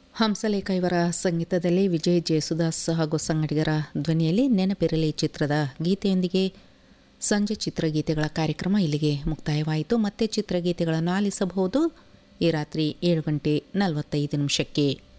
ಹಂಸಲೇಖ ಇವರ ಸಂಗೀತದಲ್ಲಿ ವಿಜಯ್ ಜೇಸುದಾಸ್ ಹಾಗೂ ಸಂಗಡಿಗರ ಧ್ವನಿಯಲ್ಲಿ ನೆನಪಿರಲಿ ಚಿತ್ರದ ಗೀತೆಯೊಂದಿಗೆ ಸಂಜೆ ಚಿತ್ರಗೀತೆಗಳ ಕಾರ್ಯಕ್ರಮ ಇಲ್ಲಿಗೆ ಮುಕ್ತಾಯವಾಯಿತು. ಮತ್ತೆ ಚಿತ್ರಗೀತೆಗಳನ್ನು ಆಲಿಸಬಹುದು ಈ ರಾತ್ರಿ 7:45 ನಿಮಿಷಕ್ಕೆ.